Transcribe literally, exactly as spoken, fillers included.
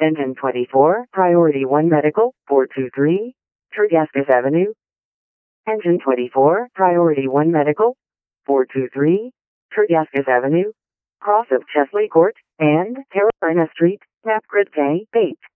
Engine twenty-four, Priority one Medical, four two three, Tregascas Avenue. Engine twenty-four, Priority one Medical, four two three, Tregascas Avenue, cross of Chesley Court, and Carolina Street, Napgrid K, eight.